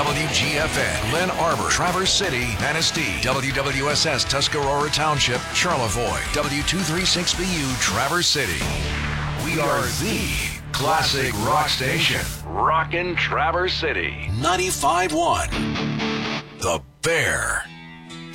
WGFN, Lynn Arbor, Traverse City, Manistee, WWSS, Tuscarora Township, Charlevoix, W236BU, Traverse City. We are the classic rock station. Rockin' Traverse City. 95.1. The Bear.